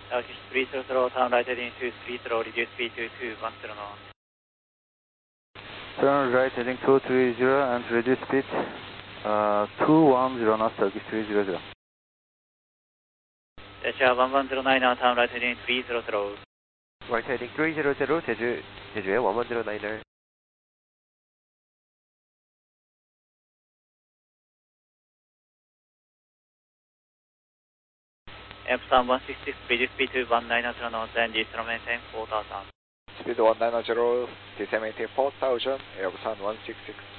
Turkish 300, turn right heading 230, reduce speed to 210 knots. Turn right heading 230 and reduce speed 210 knots, Turkish 300. Asia 1109, now turn right heading 300. Right heading 300, 제주에 1109er. Epsilon 166, reduce speed to 1900 knots and descend maintain 4000. Speed 1900, descend maintain 4000, Epsilon 166.